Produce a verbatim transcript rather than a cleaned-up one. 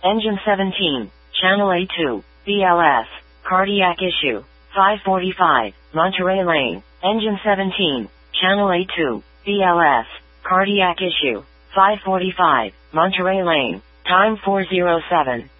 Engine seventeen, Channel A two, B L S, cardiac issue. five forty-five, Monterey Lane. Engine seventeen, Channel A two, B L S, cardiac issue. five forty-five, Monterey Lane. Time four oh seven.